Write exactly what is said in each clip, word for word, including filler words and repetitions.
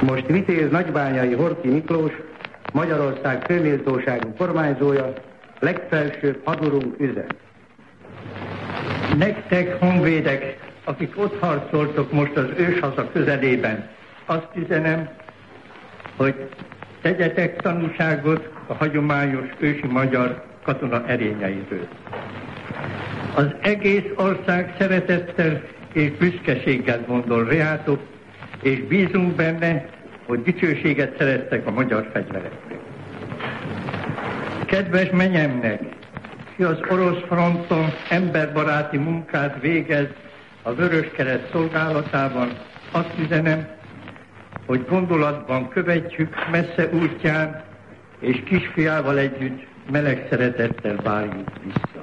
Most Vitéz Nagybányai Horthy Miklós, Magyarország főméltóságú kormányzója, legfelsőbb hadurunk üzen. Nektek, honvédek, akik ott harcoltok most az őshaza közelében, azt üzenem, hogy tegyetek tanúságot a hagyományos ősi magyar katona erényeiről. Az egész ország szeretettel és büszkeséggel gondol reátok, és bízunk benne, hogy dicsőséget szereztek a magyar fegyvereknek. Kedves menyemnek, ki az orosz fronton emberbaráti munkát végez a Vöröskereszt szolgálatában, azt üzenem, hogy gondolatban követjük messze útján, és kisfiával együtt meleg szeretettel várjuk vissza.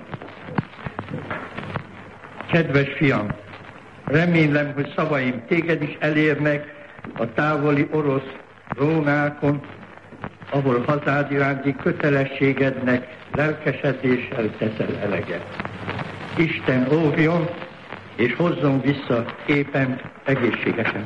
Kedves fiam, remélem, hogy szavaim téged is elérnek a távoli orosz rónákon, ahol hazád iránti kötelességednek lelkesedéssel teszel eleget. Isten óvjon, és hozzon vissza éppen egészségesen.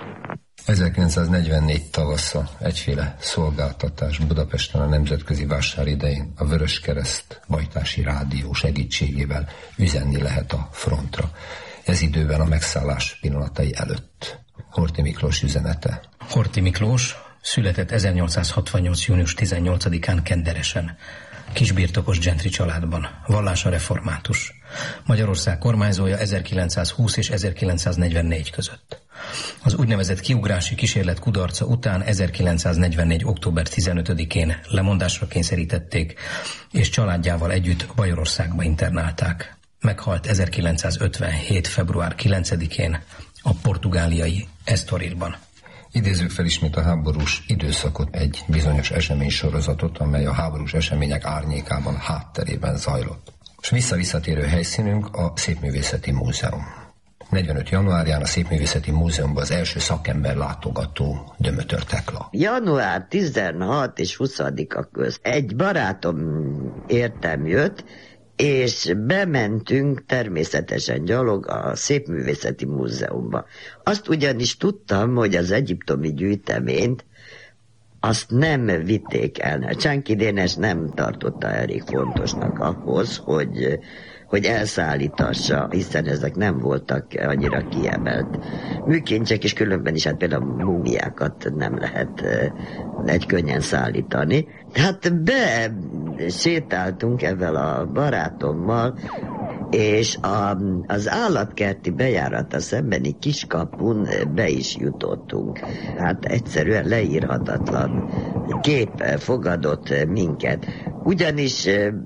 ezerkilencszáznegyvennégy tavasza, egyféle szolgáltatás Budapesten a nemzetközi vásár idején a Vöröskereszt bajtási rádió segítségével üzenni lehet a frontra. Ez időben a megszállás pillanatai előtt. Horthy Miklós üzenete. Horthy Miklós született ezernyolcszázhatvannyolc. június tizennyolcadikán Kenderesen, kisbirtokos gentry családban, vallása református. Magyarország kormányzója ezerkilencszázhúsz és ezerkilencszáznegyvennégy között. Az úgynevezett kiugrási kísérlet kudarca után ezerkilencszáznegyvennégy. október tizenötödikén lemondásra kényszerítették, és családjával együtt Bajorországba internálták. Meghalt ezerkilencszázötvenhét. február kilencedikén a portugáliai Estorilban. Idézzük fel ismét a háborús időszakot, egy bizonyos eseménysorozatot, amely a háborús események árnyékában, hátterében zajlott. És visszavisszatérő helyszínünk a Szépművészeti Múzeum. negyvenöt. januárján a Szépművészeti Múzeumban az első szakember látogató Dömötör Tekla. január tizenhat és huszadika köz egy barátom értem jött, és bementünk természetesen gyalog a Szépművészeti Múzeumba. Azt ugyanis tudtam, hogy az egyiptomi gyűjteményt azt nem vitték el. Csánki Dénes nem tartotta elég fontosnak ahhoz, hogy, hogy elszállítassa, hiszen ezek nem voltak annyira kiemelt műkincsek, és különben is hát például a múmiákat nem lehet egy könnyen szállítani. Hát be sétáltunk ezzel a barátommal, és a, az állatkerti bejárata szembeni kiskapun be is jutottunk. Hát egyszerűen leírhatatlan kép fogadott minket. Ugyanis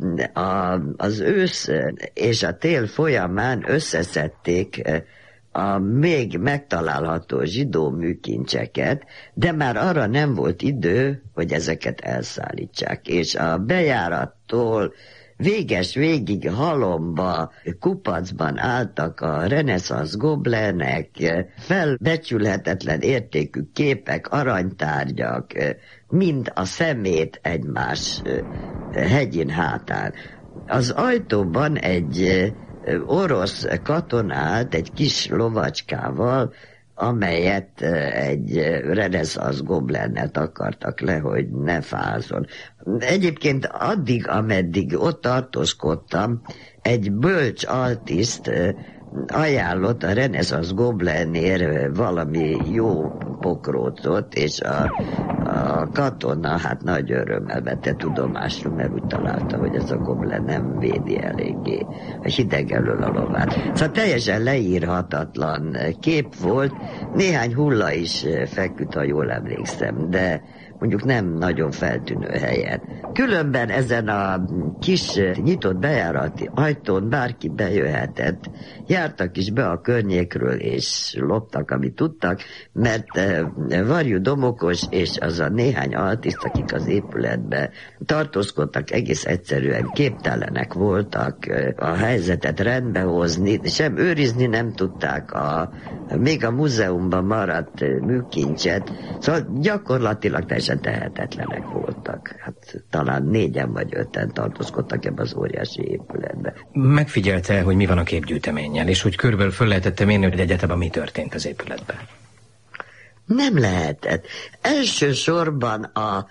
a, az ősz és a tél folyamán összeszedték a még megtalálható zsidó műkincseket, de már arra nem volt idő, hogy ezeket elszállítsák. És a bejárattól véges végig halomba, kupacban álltak a reneszánsz goblenek, felbecsülhetetlen értékű képek, aranytárgyak, mind a szemét egymás hegyén hátán. Az ajtóban egy orosz katona állt egy kis lovacskával, amelyet egy reneszánsz goblennel akartak le, hogy ne fázzon. Egyébként addig, ameddig ott tartózkodtam, egy bölcs altiszt ajánlott a reneszánsz goblennér valami jó pokrócot, és a, a katona hát nagy örömmel vette tudomásul, mert úgy találta, hogy ez a goblen nem védi eléggé a hideg elől a lovát. Szóval teljesen leírhatatlan kép volt, néhány hulla is feküdt, ha jól emlékszem, de mondjuk nem nagyon feltűnő helyen. Különben ezen a kis nyitott bejárati ajtón bárki bejöhetett, jártak is be a környékről, és loptak, amit tudtak, mert Varjú Domokos és az a néhány altiszt, akik az épületbe tartózkodtak, egész egyszerűen képtelenek voltak a helyzetet rendbehozni, sem őrizni nem tudták a, még a múzeumban maradt műkincset, szóval gyakorlatilag teljesen tehetetlenek voltak. Hát talán négyen vagy öten tartózkodtak ebbe az óriási épületbe. Megfigyelte, hogy mi van a képgyűjteménnyel, és hogy körülbelül föl lehetett mérni, hogy egyáltalán mi történt az épületben? Nem lehetett. Elsősorban a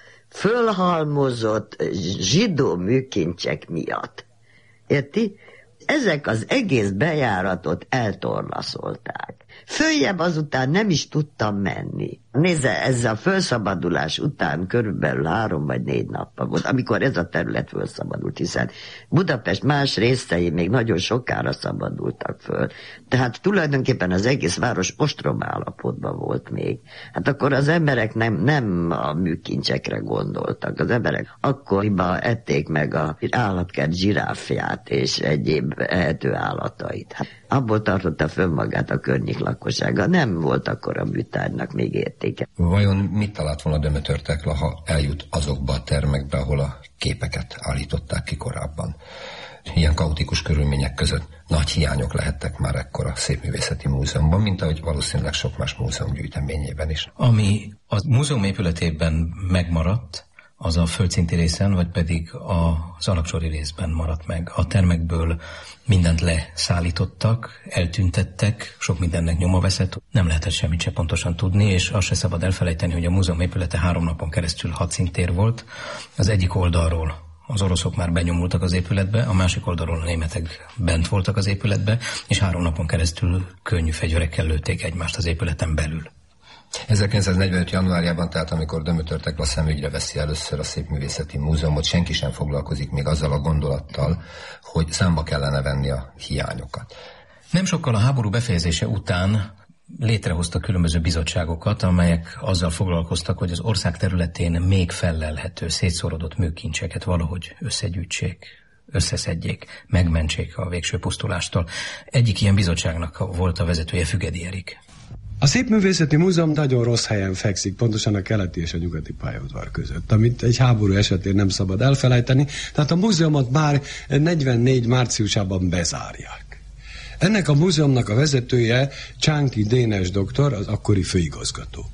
fölhalmozott zsidó műkincsek miatt. Érti? Ezek az egész bejáratot eltorlaszolták. Följebb azután nem is tudtam menni. Nézze, ez a felszabadulás után körülbelül három vagy négy nappal volt, amikor ez a terület felszabadult, hiszen Budapest más részei még nagyon sokára szabadultak föl. Tehát tulajdonképpen az egész város ostrom állapotban volt még. Hát akkor az emberek nem, nem a műkincsekre gondoltak. Az emberek akkoriban ették meg az állatkert zsiráfját és egyéb ehető állatait. Hát abból tartotta föl magát a környék lakossága. Nem volt akkor a műtárgynak még értéke. Vajon mit talált volna Dömötör Tekla, ha eljut azokba a termekbe, ahol a képeket állították ki korábban? Ilyen kaotikus körülmények között nagy hiányok lehettek már ekkor a Szépművészeti Múzeumban, mint ahogy valószínűleg sok más múzeum gyűjteményében is. Ami a múzeum épületében megmaradt, az a földszinti részen, vagy pedig az alaksori részben maradt meg. A termekből mindent leszállítottak, eltüntettek, sok mindennek nyoma veszett, nem lehetett semmit se pontosan tudni, és azt se szabad elfelejteni, hogy a múzeum épülete három napon keresztül hadszintér volt. Az egyik oldalról az oroszok már benyomultak az épületbe, a másik oldalról a németek bent voltak az épületbe, és három napon keresztül könnyű fegyverekkel lőtték egymást az épületen belül. ezerkilencszáznegyvenöt januárjában, tehát amikor Dömötör Tekla szemügyre veszi először a Szépművészeti Múzeumot, senki sem foglalkozik még azzal a gondolattal, hogy számba kellene venni a hiányokat. Nem sokkal a háború befejezése után létrehoztak különböző bizottságokat, amelyek azzal foglalkoztak, hogy az ország területén még fellelhető, szétszorodott műkincseket valahogy összegyűjtsék, összeszedjék, megmentsék a végső pusztulástól. Egyik ilyen bizottságnak volt a vezetője Fügedi Erik. A Szépművészeti Múzeum nagyon rossz helyen fekszik, pontosan a keleti és a nyugati pályaudvar között, amit egy háború esetén nem szabad elfelejteni, tehát a múzeumot már negyvennégy márciusában bezárják. Ennek a múzeumnak a vezetője Csánki Dénes doktor, az akkori főigazgató.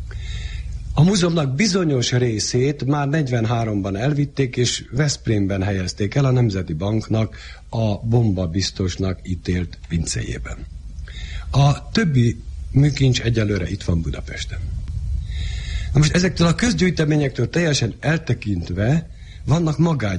A múzeumnak bizonyos részét már negyvenháromban elvitték, és Veszprémben helyezték el a Nemzeti Banknak a bombabiztosnak ítélt pincéjében. A többi műkincs egyelőre itt van Budapesten. Na most ezektől a közgyűjteményektől teljesen eltekintve vannak magány